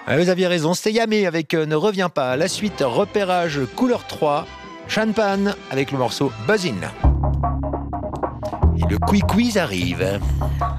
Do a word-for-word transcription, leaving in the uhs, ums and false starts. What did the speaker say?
Ah, vous aviez raison, c'était Yamé avec euh, Ne reviens pas. La suite, repérage couleur trois, Sean Pan avec le morceau Buzzin'. Et le quiz quiz arrive.